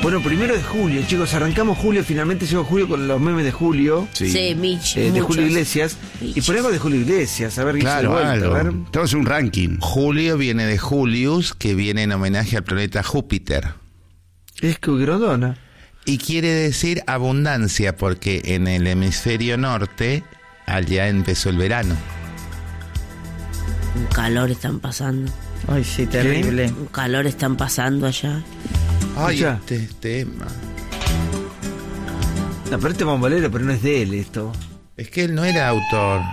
Bueno, 1 de julio, chicos, arrancamos julio, finalmente llegó julio con los memes de Julio. Sí, Mitch. De Julio Iglesias. Mitch. Y por algo de Julio Iglesias, a ver qué Claro, vuelta, algo. a ver. Tenemos un ranking. Julio viene de Julius, que viene en homenaje al planeta Júpiter. Es que Grodona. Y quiere decir abundancia, porque en el hemisferio norte allá empezó el verano. Un calor están pasando. Ay, sí, terrible. Un calor están pasando allá. Ay, Escuchá. este tema. No, pero este bombolero, pero no es de él esto. Es que él no era autor.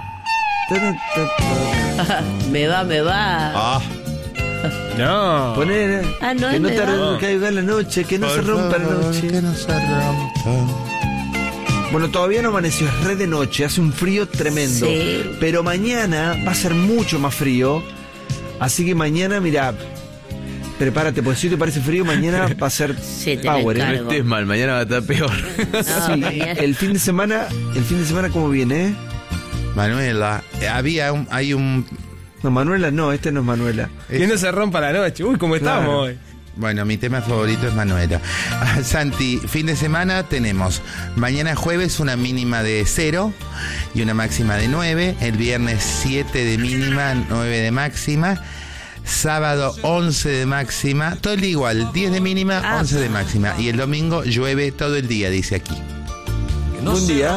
Me va. Ah, No. Poner No, que es no de te verdad. caiga la noche, que no se rompa la noche. Que no se rompa. Bueno, todavía no amaneció, es re de noche, hace un frío tremendo. Sí. Pero mañana va a ser mucho más frío. Así que mañana, mira, prepárate, porque si te parece frío, mañana va a ser Sí, te power, la ¿eh? No encargo. estés mal, mañana va a estar peor. No, Sí, mañana- el fin de semana, ¿cómo viene? Manuela, hay un... No, Manuela no, este no es Manuela. Que no se rompa la noche. Uy, ¿cómo Claro. estamos hoy? Bueno, mi tema favorito es Manuela. Santi, fin de semana tenemos mañana jueves una mínima de 0 y una máxima de 9. El viernes 7 de mínima, 9 de máxima. Sábado 11 de máxima. Todo el día igual, 10 de mínima, 11 de máxima. Y el domingo llueve todo el día, dice aquí. Buen día.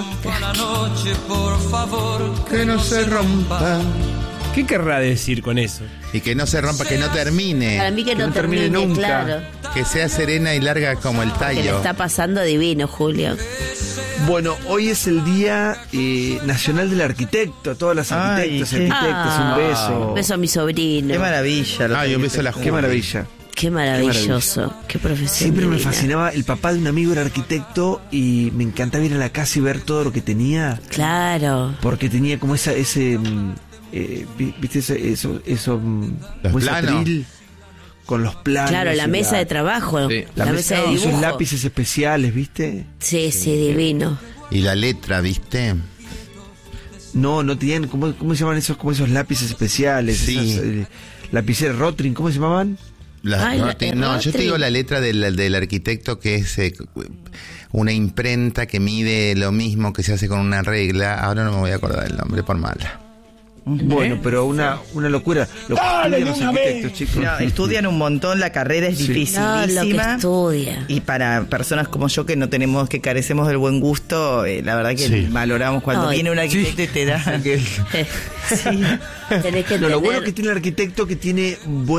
Que no se rompa. ¿Qué querrá decir con eso? Y que no se rompa, que no Para termine. mí que Que no no termine termine, nunca. claro. Que sea serena y larga como el Que le tallo. está pasando divino, Julio. Bueno, hoy es el Día Nacional del Arquitecto. Todas las Ay, arquitectas, qué- arquitectas, un beso. Un beso a mi sobrino. Qué maravilla. lo Ah, que y un beso dice. a la Qué Julia. maravilla. Qué maravilloso. Qué profesión. Siempre me divina. fascinaba, el papá de un amigo era arquitecto y me encantaba ir a la casa y ver todo lo que tenía, Claro. porque tenía como ese viste eso Los como ese planos. atril con los planos. Claro, la y mesa de trabajo. Sí. La mesa de y dibujo. esos lápices especiales, ¿viste? Sí, divino. Y la letra, ¿viste? No tenían, ¿cómo se llaman como esos lápices especiales? Sí. Esas, lapiceras Rotring, ¿cómo se llamaban? Ay, No, la- no, yo te digo la letra del arquitecto, que es una imprenta que mide lo mismo que se hace con una regla. Ahora no me voy a acordar el nombre por mala. Bueno, pero una locura. Lo que estudian los arquitectos, chicos. No, estudian un montón, la carrera es Sí. No, lo que dificilísima. estudia. Y para personas como yo que no tenemos, que carecemos del buen gusto, la verdad que Sí. valoramos cuando No, viene un arquitecto y te da. Sí. Tenés que No, lo tener- bueno que tiene el arquitecto que tiene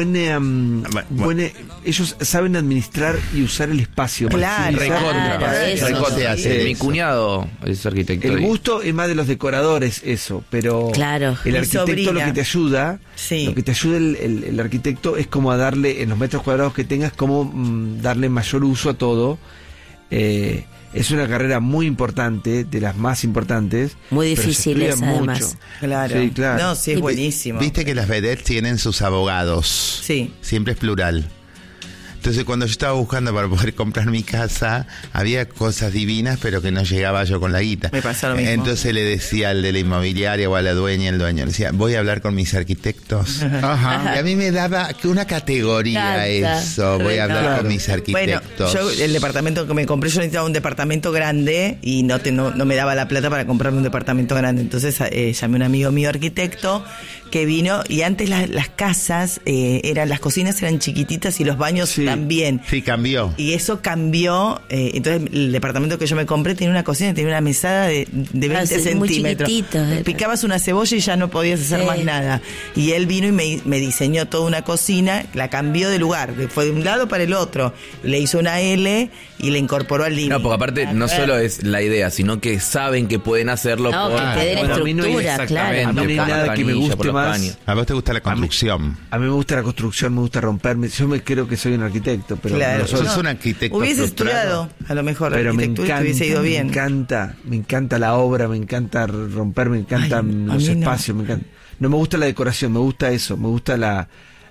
ellos saben administrar y usar el espacio. Claro, maximizar. Claro, eso. Recontra. Sí. Mi cuñado es arquitecto. El y- gusto es más de los decoradores, eso, pero Claro. el Mi arquitecto sobrina. lo que te ayuda, Sí. lo que te ayuda el arquitecto es como a darle, en los metros cuadrados que tengas, como darle mayor uso a todo. Es una carrera muy importante, de las más importantes. Muy pero se difíciles, estudia además. mucho. Claro. Sí, claro. No, sí, es buenísimo. Viste que las vedettes tienen sus abogados. Sí. Siempre es plural. Entonces, cuando yo estaba buscando para poder comprar mi casa, había cosas divinas, pero que no llegaba yo con la guita. Me pasa lo mismo. Entonces le decía al de la inmobiliaria o a la dueña, el dueño, le decía, voy a hablar con mis arquitectos. Ajá. Y a mí me daba que una categoría Encanta. eso, voy a hablar Claro. con mis Bueno, arquitectos. yo el departamento que me compré, yo necesitaba un departamento grande y no me daba la plata para comprarme un departamento grande. Entonces llamé a un amigo mío arquitecto que vino y antes las casas las cocinas eran chiquititas y los baños Sí. también. Sí, cambió. Y eso cambió, entonces el departamento que yo me compré tenía una cocina, tenía una mesada de 20 sí, muy centímetros. chiquitito, era. Picabas una cebolla y ya no podías hacer Sí. más nada. Y él vino y me diseñó toda una cocina, la cambió de lugar, fue de un lado para el otro. Le hizo una L y le incorporó al living. No, porque aparte no solo es la idea, sino que saben que pueden hacerlo No, por... que te dé la Bueno, a mí no hay estructura, claro. A mí no hay por nada la que me canilla, guste por los más. caños. A vos te gusta la construcción. A mí me gusta la construcción, me gusta romperme. Yo me creo que soy un arquitecto, pero Claro. Sos No, un arquitecto Hubiese frustrado. estudiado, a lo mejor, pero me arquitectura y encanta, te hubiese ido bien. me encanta la obra, me encanta romper, me encantan Ay, a los mí no. espacios, me encanta. No me gusta la decoración, me gusta eso, me gusta la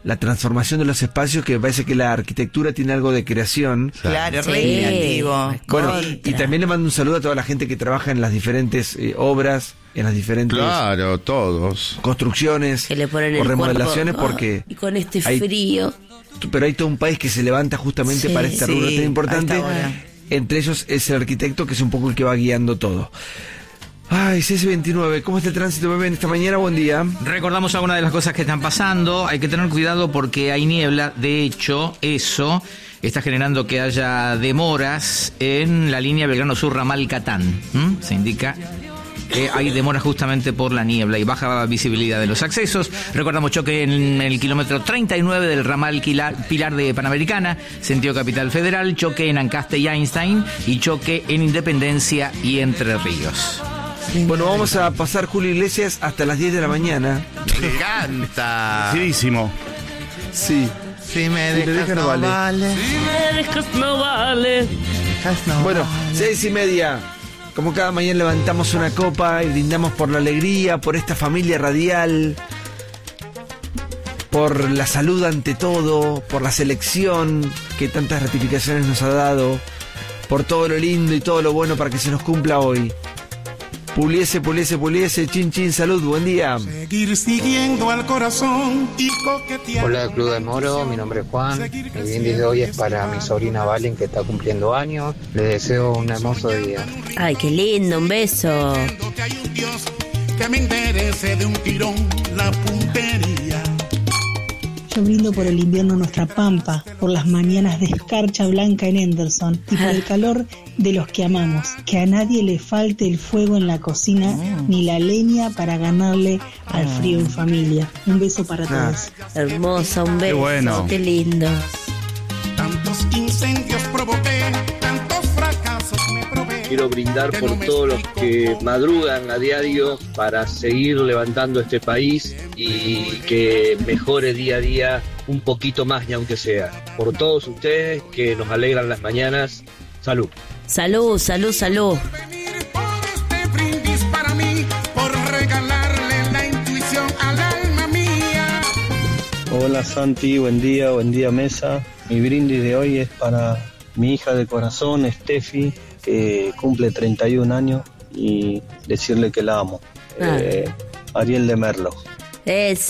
la transformación de los espacios, que me parece que la arquitectura tiene algo de creación. Claro, Sí. re creativo. Bueno, Contra. y también le mando un saludo a toda la gente que trabaja en las diferentes obras, en las diferentes Claro, todos. construcciones Que le ponen o el remodelaciones, cuerpo. porque Y con este hay- frío. pero hay todo un país que se levanta justamente Sí, para este rubro sí, tan a importante. esta hora. Entre ellos es el arquitecto, que es un poco el que va guiando todo. Ay, CS29, ¿cómo está el tránsito, bebé, en esta mañana? Buen día. Recordamos algunas de las cosas que están pasando. Hay que tener cuidado porque hay niebla. De hecho, eso está generando que haya demoras en la línea Belgrano Sur Ramal Catán. Se indica que hay demoras justamente por la niebla y baja visibilidad de los accesos. Recordamos choque en el kilómetro 39 del ramal Pilar de Panamericana, sentido Capital Federal, choque en Ancaste y Einstein y choque en Independencia y Entre Ríos. Bueno, vamos a pasar Julio Iglesias hasta las 10 de la mañana. Me encanta. Decidísimo. Sí. Si me Si te dejas, dejan, no no vale. vale. No vale. Dejas, no Bueno, vale. 6:30. Como cada mañana levantamos una copa y brindamos por la alegría, por esta familia radial, por la salud ante todo, por la selección que tantas ratificaciones nos ha dado, por todo lo lindo y todo lo bueno para que se nos cumpla hoy. Puliese, puliese, puliese, chin, chin, salud, buen día. Seguir siguiendo al corazón y coquetear. Hola Club de Moro, mi nombre es Juan. El brindis de hoy es para mi sobrina Valen, que está cumpliendo años. Les deseo un hermoso día. Ay, qué lindo, un beso. Que hay un Dios que me enderece de un tirón la puntería. Yo brindo por el invierno en nuestra pampa, por las mañanas de escarcha blanca en Henderson y por el calor de los que amamos. Que a nadie le falte el fuego en la cocina ni la leña para ganarle al frío en familia. Un beso para todos. Hermosa, un beso. bueno. Qué lindo. Tantos incendios provoqué, tantos fracasos me probé. Quiero brindar por todos los que madrugan a diario para seguir levantando este país y que mejore día a día un poquito más, y aunque sea. Por todos ustedes que nos alegran las mañanas, salud. Salud, salud, salud. Este brindis para mí, por regalarle la intuición al alma mía. Hola Santi, buen día mesa. Mi brindis de hoy es para mi hija de corazón, Steffi, que cumple 31 años, y decirle que la amo. Ariel de Merlo. Eso.